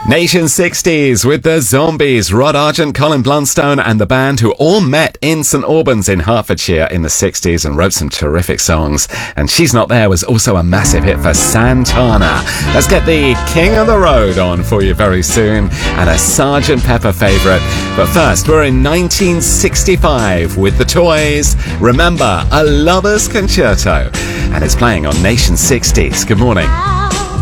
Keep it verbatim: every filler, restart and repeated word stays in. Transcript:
Nation sixties with the Zombies, Rod Argent, Colin Blunstone and the band, who all met in St Albans in Hertfordshire in the sixties and wrote some terrific songs. And She's Not There was also a massive hit for Santana. Let's get the King of the Road on for you very soon, and a Sergeant Pepper favourite. But first, we're in nineteen sixty-five with the Toys. Remember, A Lover's Concerto. And it's playing on Nation sixties. Good morning.